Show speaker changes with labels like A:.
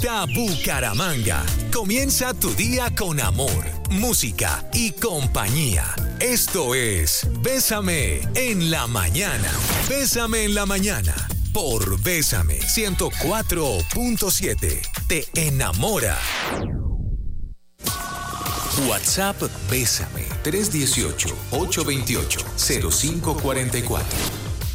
A: Bucaramanga. Comienza tu día con amor, música y compañía. Esto es Bésame en la Mañana. Bésame en la Mañana por Bésame 104.7. Te enamora. WhatsApp Bésame 318-828-0544.